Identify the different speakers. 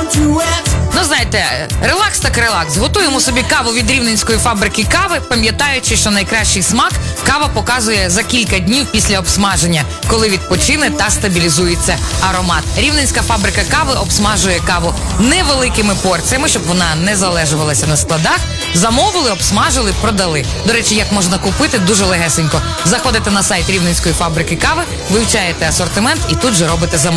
Speaker 1: Ну, знаєте, релакс так релакс. Готуємо собі каву від Рівненської фабрики кави, пам'ятаючи, що найкращий смак кава показує за кілька днів після обсмаження, коли відпочине та стабілізується аромат. Рівненська фабрика кави обсмажує каву невеликими порціями, щоб вона не залежувалася на складах. Замовили, обсмажили, продали. До речі, як можна купити? Дуже легесенько. Заходите на сайт Рівненської фабрики кави, вивчаєте асортимент і тут же робите замовлення.